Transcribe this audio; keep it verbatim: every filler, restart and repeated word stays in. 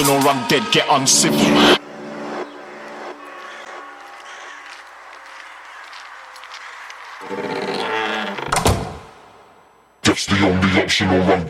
or run dead, get uncivil. That's the only option, or run